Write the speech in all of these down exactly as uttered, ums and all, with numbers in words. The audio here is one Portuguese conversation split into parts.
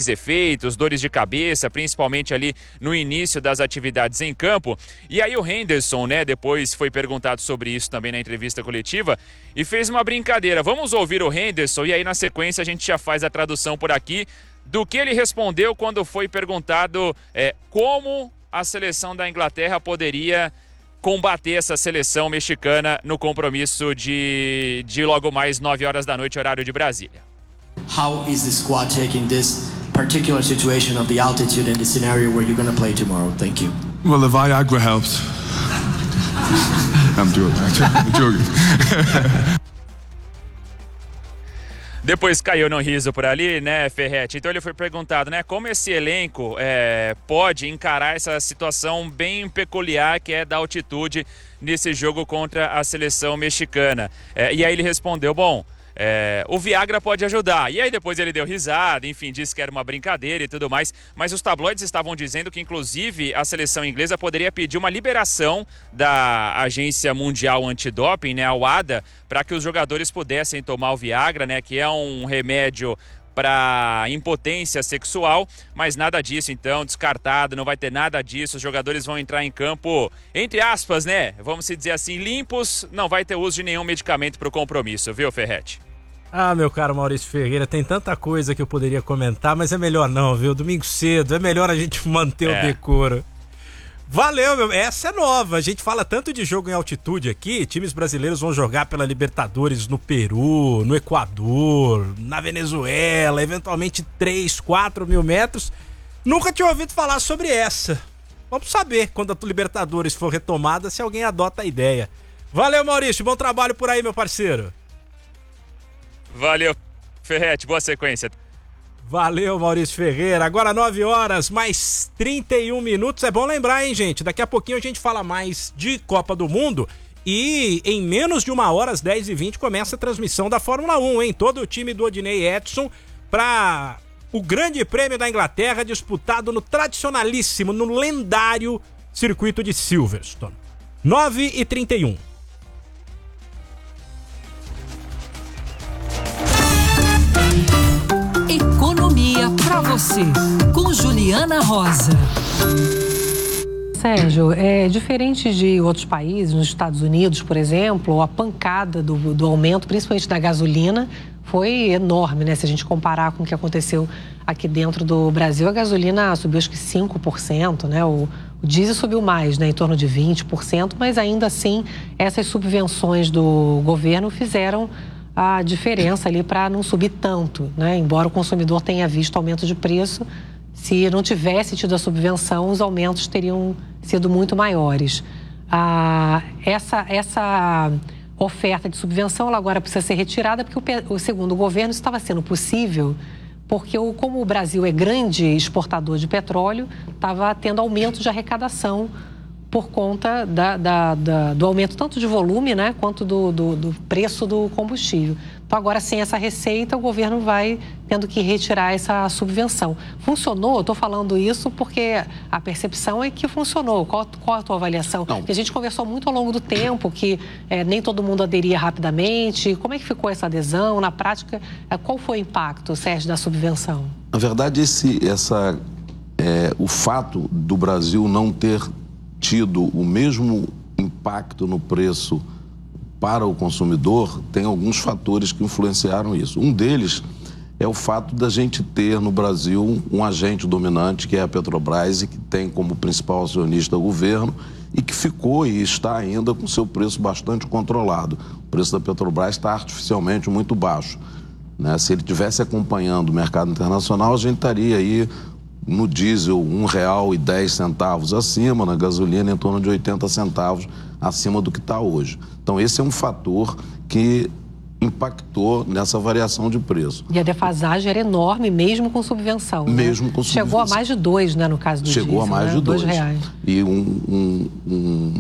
possíveis efeitos, dores de cabeça, principalmente ali no início das atividades em campo. E aí o Henderson, né, depois foi perguntado sobre isso também na entrevista coletiva e fez uma brincadeira. Vamos ouvir o Henderson e aí na sequência a gente já faz a tradução por aqui do que ele respondeu quando foi perguntado é, como a seleção da Inglaterra poderia combater essa seleção mexicana no compromisso de, de logo mais nove horas da noite, horário de Brasília. How is the squad taking this particular situation of the altitude and the scenario where you're going to play tomorrow? Thank you. Well, the Viagra helps. I'm joking. I'm joking. Depois caiu no riso por ali, né, Ferretti? Então ele foi perguntado, né, como esse elenco é, pode encarar essa situação bem peculiar que é da altitude nesse jogo contra a seleção mexicana. É, e aí ele respondeu, bom, é, o Viagra pode ajudar. E aí depois ele deu risada, enfim, disse que era uma brincadeira e tudo mais. Mas os tabloides estavam dizendo que, inclusive, a seleção inglesa poderia pedir uma liberação da Agência Mundial Antidoping, né, a WADA, para que os jogadores pudessem tomar o Viagra, né, que é um remédio para impotência sexual, mas nada disso, então, descartado, não vai ter nada disso, os jogadores vão entrar em campo, entre aspas, né, vamos se dizer assim, limpos, não vai ter uso de nenhum medicamento para o compromisso, viu, Ferretti? Ah, meu caro Maurício Ferreira, tem tanta coisa que eu poderia comentar, mas é melhor não, viu, domingo cedo, é melhor a gente manter é. o decoro. Valeu, meu. Essa é nova. A gente fala tanto de jogo em altitude aqui. Times brasileiros vão jogar pela Libertadores no Peru, no Equador, na Venezuela, eventualmente três, quatro mil metros. Nunca tinha ouvido falar sobre essa. Vamos saber, quando a Libertadores for retomada, se alguém adota a ideia. Valeu, Maurício. Bom trabalho por aí, meu parceiro. Valeu, Ferretti. Boa sequência. Valeu, Maurício Ferreira. Agora nove horas, mais trinta e um minutos. É bom lembrar, hein, gente? Daqui a pouquinho a gente fala mais de Copa do Mundo. E em menos de uma hora, às dez e vinte, começa a transmissão da Fórmula um, hein? Todo o time do Odinei Edson para o Grande Prêmio da Inglaterra, disputado no tradicionalíssimo, no lendário circuito de Silverstone. nove e trinta e um. Economia pra você, com Juliana Rosa. Sérgio, é diferente de outros países, nos Estados Unidos, por exemplo, a pancada do, do aumento, principalmente da gasolina, foi enorme, né? Se a gente comparar com o que aconteceu aqui dentro do Brasil, a gasolina subiu acho que cinco por cento, né? O, o diesel subiu mais, né? Em torno de vinte por cento, mas ainda assim, essas subvenções do governo fizeram a diferença ali para não subir tanto, né? Embora o consumidor tenha visto aumento de preço, se não tivesse tido a subvenção, os aumentos teriam sido muito maiores. Ah, essa, essa oferta de subvenção ela agora precisa ser retirada porque, o, o, segundo o governo, estava sendo possível porque, o, como o Brasil é grande exportador de petróleo, estava tendo aumento de arrecadação por conta da, da, da, do aumento tanto de volume, né, quanto do, do, do preço do combustível. Então, agora, sem essa receita, o governo vai tendo que retirar essa subvenção. Funcionou? Eu estou falando isso porque a percepção é que funcionou. Qual, qual a tua avaliação? Não. Porque a gente conversou muito ao longo do tempo que é, nem todo mundo aderia rapidamente. Como é que ficou essa adesão? Na prática, é, qual foi o impacto, Sérgio, da subvenção? Na verdade, esse, essa, é, o fato do Brasil não ter tido o mesmo impacto no preço para o consumidor, tem alguns fatores que influenciaram isso. Um deles é o fato da gente ter no Brasil um, um agente dominante, que é a Petrobras, e que tem como principal acionista o governo, e que ficou e está ainda com seu preço bastante controlado. O preço da Petrobras está artificialmente muito baixo, né? Se ele estivesse acompanhando o mercado internacional, a gente estaria aí no diesel um real e dez centavos acima, na gasolina em torno de oitenta centavos acima do que está hoje. Então esse é um fator que impactou nessa variação de preço. E a defasagem era enorme, mesmo com subvenção. Mesmo né? com subvenção. Chegou a mais de dois, né, no caso do Chegou diesel. a mais né? de dois. dois reais. E um, um, um...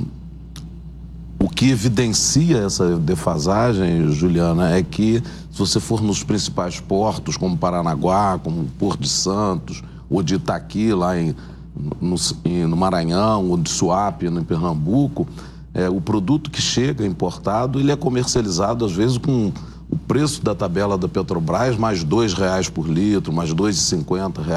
o que evidencia essa defasagem, Juliana, é que se você for nos principais portos, como Paranaguá, como Porto de Santos, ou de Itaqui, lá em, no, no Maranhão, ou de Suape, em Pernambuco, é, o produto que chega importado, ele é comercializado, às vezes, com o preço da tabela da Petrobras, mais dois reais por litro, mais dois reais e cinquenta centavos